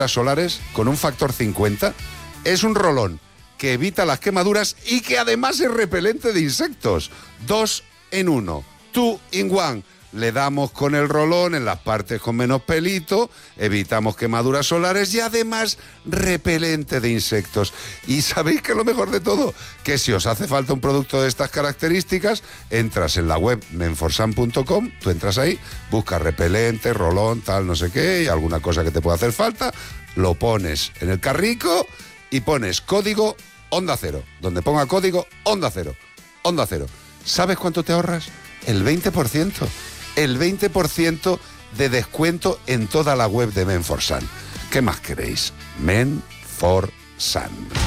solares con un factor 50. Es un rolón que evita las quemaduras y que además es repelente de insectos. 2 en 1. 2 in 1. Le damos con el rolón en las partes con menos pelito, evitamos quemaduras solares y además repelente de insectos. Y ¿sabéis qué es lo mejor de todo? Que si os hace falta un producto de estas características, entras en la web menforsan.com, tú entras ahí, buscas repelente, rolón, tal, no sé qué, y alguna cosa que te pueda hacer falta, lo pones en el carrico y pones código Onda Cero. Donde ponga código Onda Cero. Onda Cero. ¿Sabes cuánto te ahorras? El 20%. El 20% de descuento en toda la web de Menforsan. ¿Qué más queréis? Menforsan.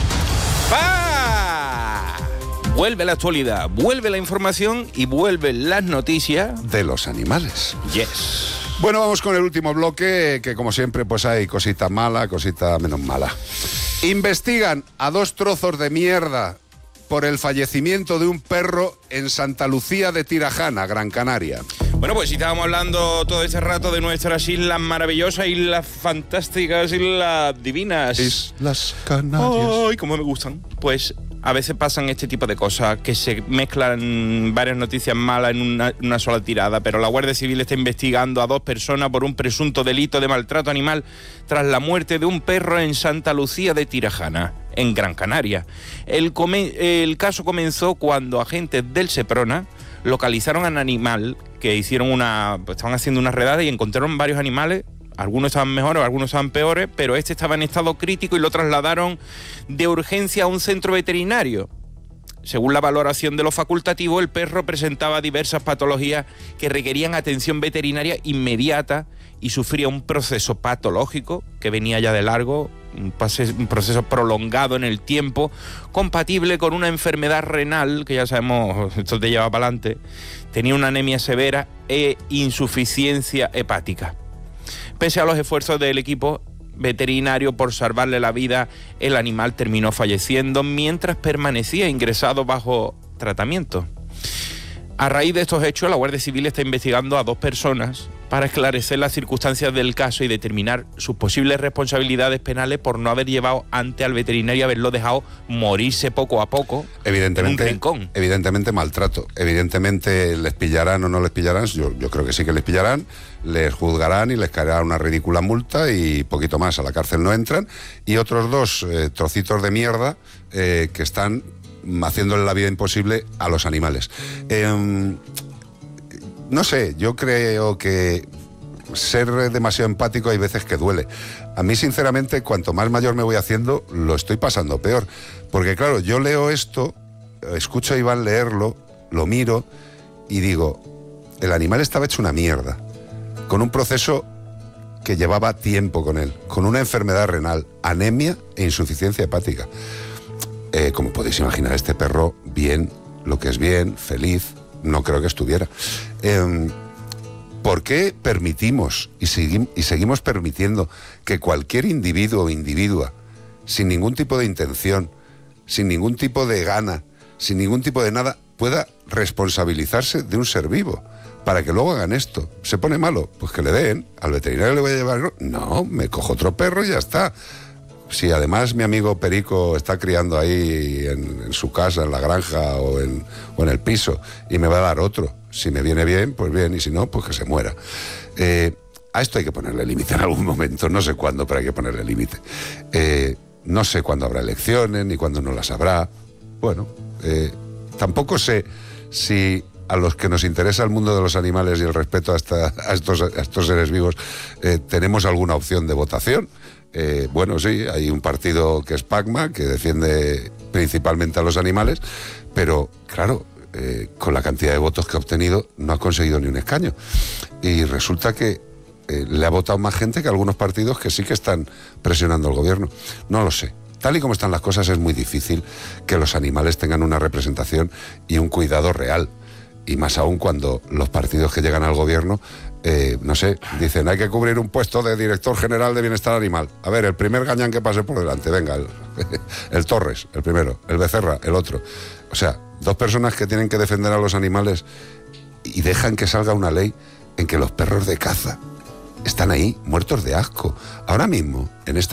¡Ah! Vuelve la actualidad, vuelve la información y vuelven las noticias de los animales. Yes. Bueno, vamos con el último bloque, que como siempre pues hay cosita mala, cosita menos mala. Investigan a 2 trozos de mierda por el fallecimiento de un perro en Santa Lucía de Tirajana, Gran Canaria. Bueno, pues si estábamos hablando todo este rato de nuestras islas maravillosas, islas fantásticas, islas divinas. Islas Canarias. ¡Ay, cómo me gustan! Pues a veces pasan este tipo de cosas, que se mezclan varias noticias malas en una sola tirada, pero la Guardia Civil está investigando a 2 personas por un presunto delito de maltrato animal tras la muerte de un perro en Santa Lucía de Tirajana, en Gran Canaria. El caso comenzó cuando agentes del Seprona localizaron al animal, que estaban haciendo una redada y encontraron varios animales. Algunos estaban mejores, algunos estaban peores, pero este estaba en estado crítico y lo trasladaron de urgencia a un centro veterinario. Según la valoración de los facultativos, el perro presentaba diversas patologías que requerían atención veterinaria inmediata y sufría un proceso patológico que venía ya de largo, un proceso prolongado en el tiempo, compatible con una enfermedad renal, que ya sabemos, esto te lleva para adelante. Tenía una anemia severa e insuficiencia hepática. Pese a los esfuerzos del equipo veterinario por salvarle la vida, el animal terminó falleciendo mientras permanecía ingresado bajo tratamiento. A raíz de estos hechos, la Guardia Civil está investigando a 2 personas para esclarecer las circunstancias del caso y determinar sus posibles responsabilidades penales por no haber llevado ante al veterinario y haberlo dejado morirse poco a poco en un rincón. Evidentemente maltrato. Evidentemente les pillarán o no les pillarán. Yo creo que sí que les pillarán, les juzgarán y les caerá una ridícula multa y poquito más. A la cárcel no entran. Y otros 2 trocitos de mierda que están haciéndole la vida imposible a los animales. No sé, yo creo que ser demasiado empático hay veces que duele. A mí, sinceramente, cuanto más mayor me voy haciendo, lo estoy pasando peor. Porque, claro, yo leo esto, escucho a Iván leerlo, lo miro y digo, el animal estaba hecho una mierda, con un proceso que llevaba tiempo con él, con una enfermedad renal, anemia e insuficiencia hepática. Como podéis imaginar, este perro, bien, lo que es bien, feliz, no creo que estuviera. ¿Por qué permitimos y seguimos permitiendo que cualquier individuo o individua, sin ningún tipo de intención, sin ningún tipo de gana, sin ningún tipo de nada, pueda responsabilizarse de un ser vivo? Para que luego hagan esto. ¿Se pone malo? Pues que le den. ¿Al veterinario le voy a llevar? No, me cojo otro perro y ya está. Si además mi amigo Perico está criando ahí en su casa, en la granja o en el piso, y me va a dar otro, si me viene bien, pues bien, y si no, pues que se muera. A esto hay que ponerle límite en algún momento, no sé cuándo, pero hay que ponerle límite. No sé cuándo habrá elecciones, ni cuándo no las habrá. Bueno, tampoco sé si a los que nos interesa el mundo de los animales y el respeto a estos seres vivos tenemos alguna opción de votación. Bueno, sí, hay un partido que es PACMA, que defiende principalmente a los animales, pero claro, con la cantidad de votos que ha obtenido no ha conseguido ni un escaño. Y resulta que le ha votado más gente que algunos partidos que sí que están presionando al gobierno. No lo sé. Tal y como están las cosas, es muy difícil que los animales tengan una representación y un cuidado real. Y más aún cuando los partidos que llegan al gobierno, no sé, dicen, hay que cubrir un puesto de director general de bienestar animal. A ver, el primer gañán que pase por delante, venga, el Torres, el primero, el Becerra, el otro. O sea, 2 personas que tienen que defender a los animales y dejan que salga una ley en que los perros de caza están ahí, muertos de asco. Ahora mismo, en esta